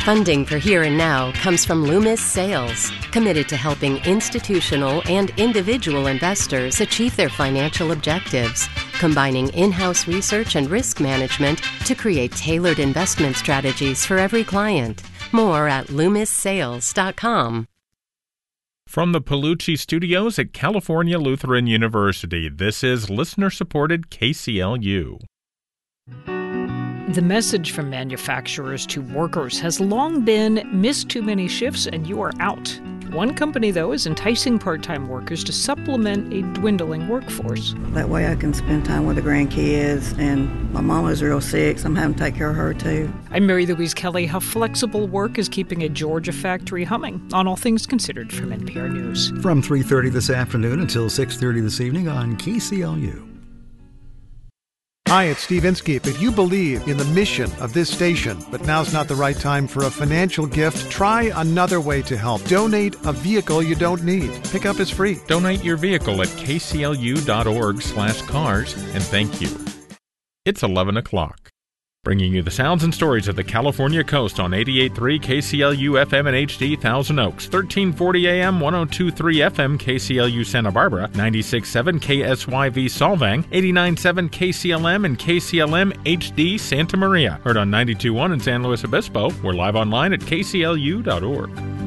Funding for Here and Now comes from Loomis Sales, committed to helping institutional and individual investors achieve their financial objectives, combining in-house research and risk management to create tailored investment strategies for every client. More at LoomisSales.com. From the Palucci Studios at California Lutheran University, this is listener-supported KCLU. The message from manufacturers to workers has long been, miss too many shifts and you are out. One company, though, is enticing part-time workers to supplement a dwindling workforce. That way I can spend time with the grandkids, and my mama's real sick, so I'm having to take care of her, too. I'm Mary Louise Kelly. How flexible work is keeping a Georgia factory humming on All Things Considered from NPR News. From 3:30 this afternoon until 6:30 this evening on KCLU. Hi, it's Steve Inskeep. If you believe in the mission of this station, but now's not the right time for a financial gift, try another way to help. Donate a vehicle you don't need. Pickup is free. Donate your vehicle at kclu.org/cars, and thank you. It's 11 o'clock. Bringing you the sounds and stories of the California coast on 88.3 KCLU FM and HD Thousand Oaks, 1340 AM, 102.3 FM KCLU Santa Barbara, 96.7 KSYV Solvang, 89.7 KCLM and KCLM HD Santa Maria. Heard on 92.1 in San Luis Obispo. We're live online at kclu.org.